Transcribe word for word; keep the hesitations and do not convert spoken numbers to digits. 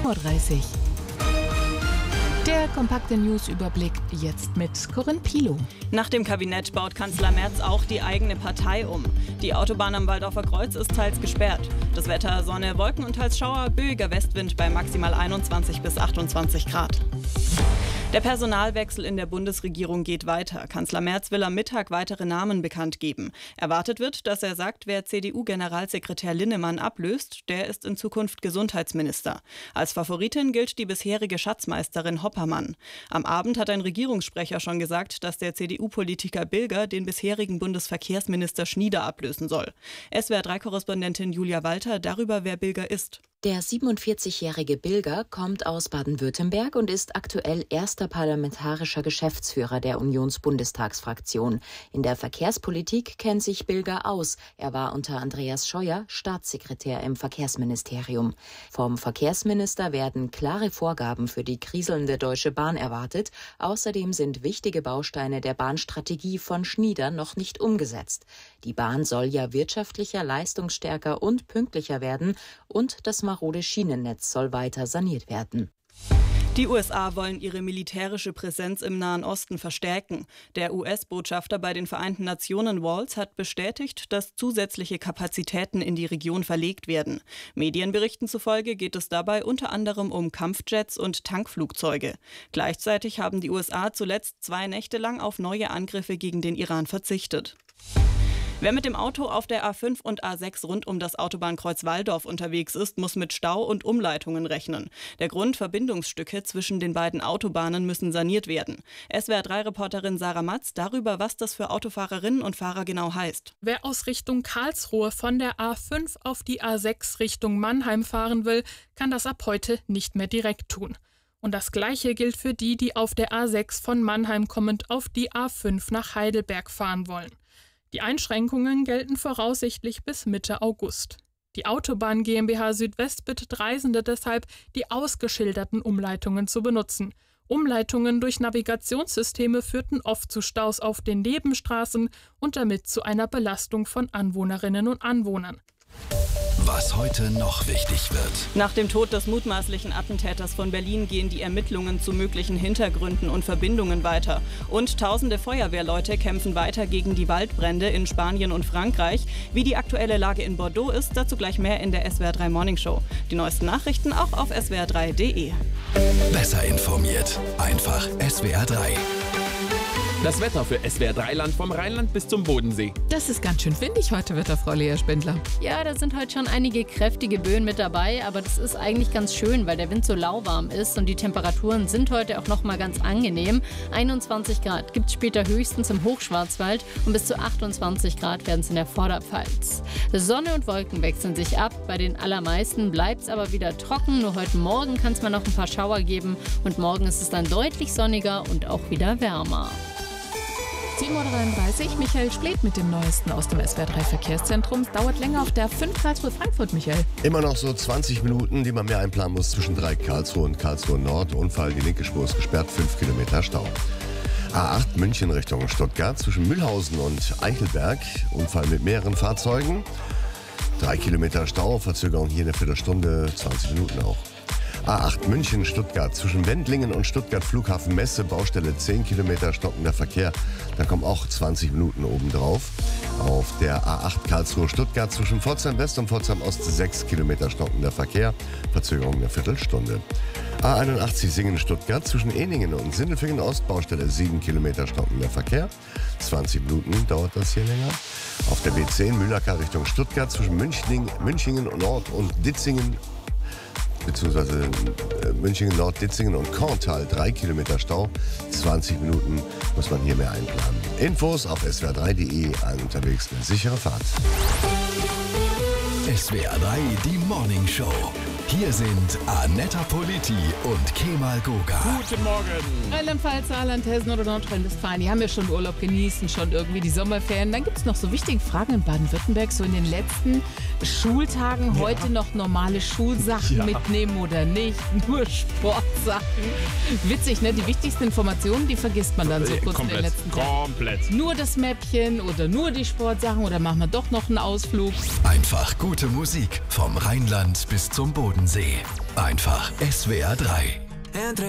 Uhr dreißig. Der kompakte News-Überblick jetzt mit Corinne Pilow. Nach dem Kabinett baut Kanzler Merz auch die eigene Partei um. Die Autobahn am Waldorfer Kreuz ist teils gesperrt. Das Wetter: Sonne, Wolken und teils Schauer, böiger Westwind bei maximal einundzwanzig bis achtundzwanzig Grad. Der Personalwechsel in der Bundesregierung geht weiter. Kanzler Merz will am Mittag weitere Namen bekannt geben. Erwartet wird, dass er sagt, wer C D U-Generalsekretär Linnemann ablöst, der ist in Zukunft Gesundheitsminister. Als Favoritin gilt die bisherige Schatzmeisterin Hoppermann. Am Abend hat ein Regierungssprecher schon gesagt, dass der C D U-Politiker Bilger den bisherigen Bundesverkehrsminister Schnieder ablösen soll. S W R drei Korrespondentin Julia Walter darüber, wer Bilger ist. Der siebenundvierzigjährige Bilger kommt aus Baden-Württemberg und ist aktuell erster parlamentarischer Geschäftsführer der Unionsbundestagsfraktion. In der Verkehrspolitik kennt sich Bilger aus. Er war unter Andreas Scheuer Staatssekretär im Verkehrsministerium. Vom Verkehrsminister werden klare Vorgaben für die kriselnde Deutsche Bahn erwartet. Außerdem sind wichtige Bausteine der Bahnstrategie von Schnieder noch nicht umgesetzt. Die Bahn soll ja wirtschaftlicher, leistungsstärker und pünktlicher werden und das marode Schienennetz soll weiter saniert werden. Die U S A wollen ihre militärische Präsenz im Nahen Osten verstärken. Der U S-Botschafter bei den Vereinten Nationen Walls hat bestätigt, dass zusätzliche Kapazitäten in die Region verlegt werden. Medienberichten zufolge geht es dabei unter anderem um Kampfjets und Tankflugzeuge. Gleichzeitig haben die U S A zuletzt zwei Nächte lang auf neue Angriffe gegen den Iran verzichtet. Wer mit dem Auto auf der A fünf und A sechs rund um das Autobahnkreuz Walldorf unterwegs ist, muss mit Stau und Umleitungen rechnen. Der Grund: Verbindungsstücke zwischen den beiden Autobahnen müssen saniert werden. S W R drei Reporterin Sarah Matz darüber, was das für Autofahrerinnen und Fahrer genau heißt. Wer aus Richtung Karlsruhe von der A fünf auf die A sechs Richtung Mannheim fahren will, kann das ab heute nicht mehr direkt tun. Und das Gleiche gilt für die, die auf der A sechs von Mannheim kommend auf die A fünf nach Heidelberg fahren wollen. Die Einschränkungen gelten voraussichtlich bis Mitte August. Die Autobahn GmbH Südwest bittet Reisende deshalb, die ausgeschilderten Umleitungen zu benutzen. Umleitungen durch Navigationssysteme führten oft zu Staus auf den Nebenstraßen und damit zu einer Belastung von Anwohnerinnen und Anwohnern. Was heute noch wichtig wird. Nach dem Tod des mutmaßlichen Attentäters von Berlin gehen die Ermittlungen zu möglichen Hintergründen und Verbindungen weiter. Und tausende Feuerwehrleute kämpfen weiter gegen die Waldbrände in Spanien und Frankreich. Wie die aktuelle Lage in Bordeaux ist, dazu gleich mehr in der S W R drei Morning Show. Die neuesten Nachrichten auch auf S W R drei punkt de. Besser informiert. Einfach S W R drei. Das Wetter für S W R drei Land vom Rheinland bis zum Bodensee. Das ist ganz schön windig heute, Wetterfrau Lea Spindler. Ja, da sind heute schon einige kräftige Böen mit dabei, aber das ist eigentlich ganz schön, weil der Wind so lauwarm ist und die Temperaturen sind heute auch noch mal ganz angenehm. einundzwanzig Grad gibt es später höchstens im Hochschwarzwald und bis zu achtundzwanzig Grad werden es in der Vorderpfalz. Sonne und Wolken wechseln sich ab, bei den allermeisten bleibt es aber wieder trocken. Nur heute Morgen kann es mal noch ein paar Schauer geben und morgen ist es dann deutlich sonniger und auch wieder wärmer. zehn Uhr dreiunddreißig, Michael Splet mit dem Neuesten aus dem S W R drei Verkehrszentrum. Es dauert länger auf der fünf Karlsruhe-Frankfurt, Michael. Immer noch so zwanzig Minuten, die man mehr einplanen muss zwischen drei Karlsruhe und Karlsruhe Nord. Unfall, die linke Spur ist gesperrt, fünf Kilometer Stau. A acht München Richtung Stuttgart zwischen Mühlhausen und Eichelberg. Unfall mit mehreren Fahrzeugen. drei Kilometer Stau, Verzögerung hier eine Viertelstunde, zwanzig Minuten auch. A acht München Stuttgart zwischen Wendlingen und Stuttgart Flughafen Messe, Baustelle zehn Kilometer stockender Verkehr. Da kommen auch zwanzig Minuten obendrauf. Auf der A acht Karlsruhe Stuttgart zwischen Pforzheim West und Pforzheim Ost sechs Kilometer stockender Verkehr. Verzögerung eine Viertelstunde. A einundachtzig Singen Stuttgart zwischen Eningen und Sindelfingen Ost, Baustelle sieben Kilometer stockender Verkehr. zwanzig Minuten dauert das hier länger. Auf der B zehn Mühlacker Richtung Stuttgart zwischen Münchning, Münchingen Nord und Ditzingen beziehungsweise Münchingen Nord, Ditzingen und Korntal, drei Kilometer Stau, zwanzig Minuten muss man hier mehr einplanen. Infos auf S W R drei punkt de, allen unterwegs eine sichere Fahrt. S W R drei, die Morning Show. Hier sind Anetta Politi und Kemal Goga. Guten Morgen. Rheinland-Pfalz, Saarland, Hessen oder Nordrhein-Westfalen, die haben ja schon Urlaub, genießen schon irgendwie die Sommerferien. Dann gibt es noch so wichtige Fragen in Baden-Württemberg, so in den letzten Schultagen. Ja. Heute noch normale Schulsachen ja. mitnehmen oder nicht, nur Sportsachen. Witzig, ne? Die wichtigsten Informationen, die vergisst man dann so kurz komplett, in den letzten Tagen. Komplett. Nur das Mäppchen oder nur die Sportsachen oder machen wir doch noch einen Ausflug. Einfach gute Musik vom Rheinland bis zum Bodensee. Bodensee. Einfach S W R drei.